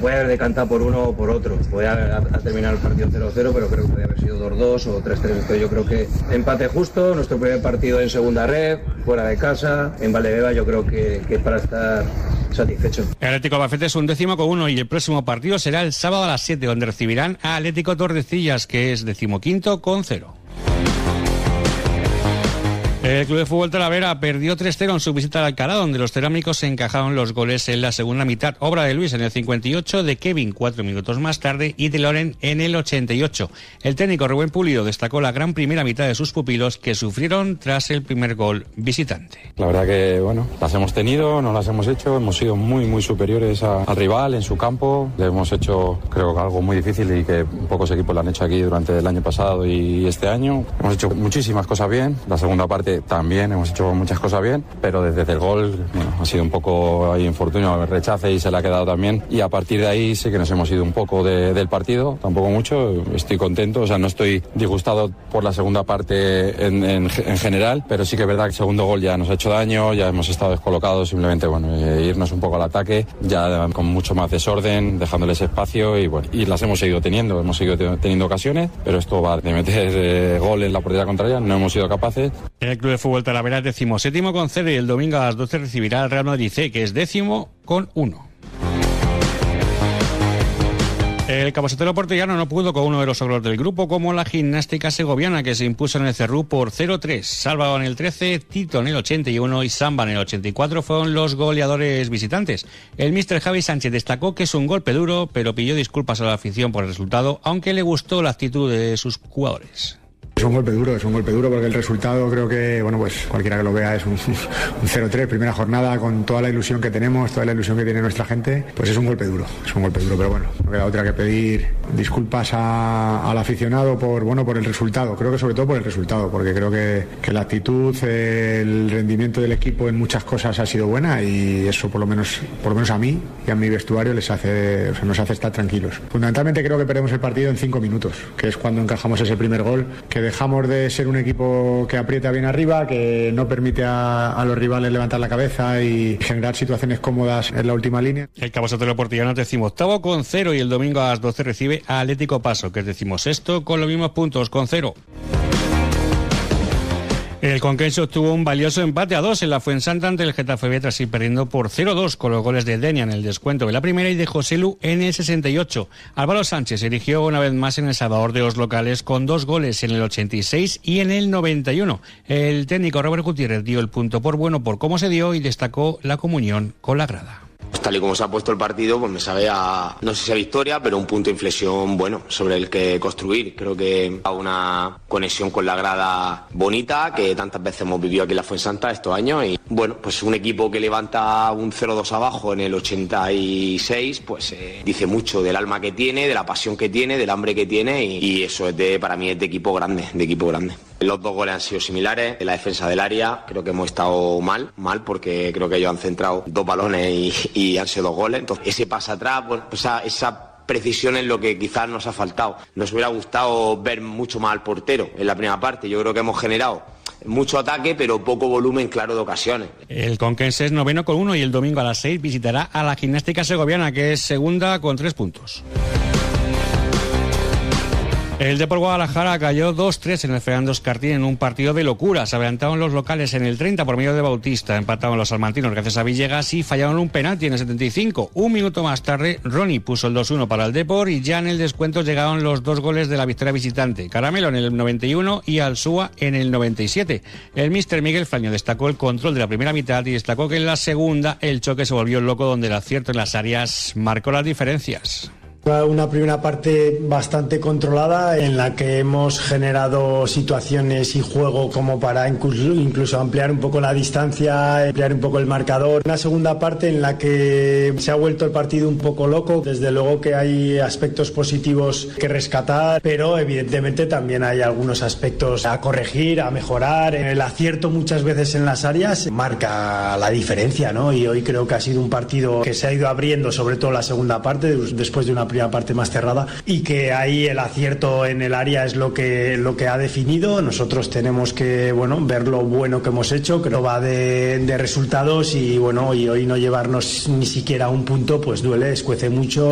puede haber decantado por uno o por otro. Puede haber terminado el partido 0-0, pero creo que podría haber sido 2-2 o 3-3. Entonces yo creo que empate justo, nuestro primer partido en segunda red, fuera de casa, en Valdebeba, yo creo que es para estar satisfecho. El Atlético Albacete es 11º y el próximo partido será el sábado a las 7, donde recibirán a Atlético Tordesillas, que es 15º con 0. El Club de Fútbol Talavera perdió 3-0 en su visita al Alcalá, donde los cerámicos se encajaron los goles en la segunda mitad. Obra de Luis en el 58, de Kevin 4 minutos más tarde y de Loren en el 88. El técnico Rubén Pulido destacó la gran primera mitad de sus pupilos que sufrieron tras el primer gol visitante. La verdad que, las hemos tenido, no las hemos hecho, hemos sido muy superiores al rival en su campo. Le hemos hecho, creo que algo muy difícil y que pocos equipos lo han hecho aquí durante el año pasado y este año. Hemos hecho muchísimas cosas bien. La segunda parte también hemos hecho muchas cosas bien, pero desde el gol ha sido un poco ahí infortunio, el rechace y se le ha quedado también, y a partir de ahí sí que nos hemos ido un poco del partido, tampoco mucho. Estoy contento, no estoy disgustado por la segunda parte en general, pero sí que es verdad que el segundo gol ya nos ha hecho daño, ya hemos estado descolocados, simplemente irnos un poco al ataque, ya con mucho más desorden, dejándoles espacio y las hemos seguido teniendo, hemos seguido teniendo ocasiones, pero esto va de meter gol en la portería contraria, no hemos sido capaces. El Club de Fútbol Talavera es 17º con 0 y el domingo a las 12 recibirá al Real Madrid C, que es 10º con 1. El Cabosotero porteñano no pudo con uno de los ogros del grupo, como la Gimnástica Segoviana, que se impuso en el Cerrú por 0-3. Salvador en el 13, Tito en el 81 y Samba en el 84 fueron los goleadores visitantes. El míster Javi Sánchez destacó que es un golpe duro, pero pidió disculpas a la afición por el resultado, aunque le gustó la actitud de sus jugadores. Es un golpe duro porque el resultado creo que, cualquiera que lo vea es un 0-3, primera jornada con toda la ilusión que tenemos, toda la ilusión que tiene nuestra gente, pues es un golpe duro, pero no queda otra que pedir disculpas al aficionado por el resultado, creo que sobre todo por el resultado, porque creo que la actitud, el rendimiento del equipo en muchas cosas ha sido buena y eso por lo menos a mí y a mi vestuario nos hace estar tranquilos. Fundamentalmente creo que perdemos el partido en 5 minutos, que es cuando encajamos ese primer gol, que dejamos de ser un equipo que aprieta bien arriba, que no permite a los rivales levantar la cabeza y generar situaciones cómodas en la última línea. El Cabosotero porteñano es 18º con 0 y el domingo a las 12 recibe a Atlético Paso, que es 16º con los mismos puntos, con 0. El Conquense obtuvo un valioso empate a 2 en la Fuensanta ante el Getafe B, tras ir perdiendo por 0-2 con los goles de Denia en el descuento de la primera y de Joselu en el 68. Álvaro Sánchez erigió una vez más en el Salvador de los locales con 2 goles en el 86 y en el 91. El técnico Robert Gutiérrez dio el punto por bueno por cómo se dio y destacó la comunión con la grada. Tal y como se ha puesto el partido, pues me sabe a, no sé si a victoria, pero un punto de inflexión bueno sobre el que construir. Creo que ha una conexión con la grada bonita que tantas veces hemos vivido aquí en la Fuensanta estos años, y pues un equipo que levanta un 0-2 abajo en el 86, dice mucho del alma que tiene, de la pasión que tiene, del hambre que tiene, y eso para mí es de equipo grande, Los 2 goles han sido similares. En la defensa del área creo que hemos estado mal porque creo que ellos han centrado 2 balones y han sido 2 goles. Entonces ese pase atrás, esa precisión es lo que quizás nos ha faltado. Nos hubiera gustado ver mucho más al portero en la primera parte. Yo creo que hemos generado mucho ataque, pero poco volumen claro de ocasiones. El Conquense es 9º con 1 y el domingo a las 6 visitará a la Gimnástica Segoviana, que es segunda con 3 puntos. El Depor Guadalajara cayó 2-3 en el Fernando Escartín en un partido de locura. Se adelantaron los locales en el 30 por medio de Bautista, empataron los salmantinos gracias a Villegas y fallaron un penalti en el 75. Un minuto más tarde, Ronnie puso el 2-1 para el Depor y ya en el descuento llegaron los 2 goles de la victoria visitante. Caramelo en el 91 y Alsúa en el 97. El míster Miguel Flaño destacó el control de la primera mitad y destacó que en la segunda el choque se volvió loco, donde el acierto en las áreas marcó las diferencias. Una primera parte bastante controlada en la que hemos generado situaciones y juego como para incluso ampliar un poco la distancia, ampliar un poco el marcador. Una segunda parte en la que se ha vuelto el partido un poco loco. Desde luego que hay aspectos positivos que rescatar, pero evidentemente también hay algunos aspectos a corregir, a mejorar. El acierto muchas veces en las áreas marca la diferencia, ¿no? Y hoy creo que ha sido un partido que se ha ido abriendo, sobre todo la segunda parte, después de una primera parte más cerrada, y que ahí el acierto en el área es lo que ha definido. Nosotros tenemos que ver lo bueno que hemos hecho, que no va de resultados, y hoy no llevarnos ni siquiera un punto pues duele, escuece mucho.